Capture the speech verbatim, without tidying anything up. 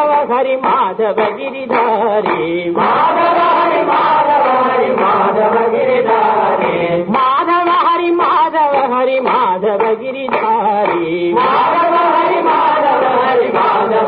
Madhava Hari Madhava Giridhari Madhava Hari Madhava Hari Madhava Giridhari Madhava Hari Madhava Hari Madhava Giridhari Madhava Hari Madhava Hari Madhava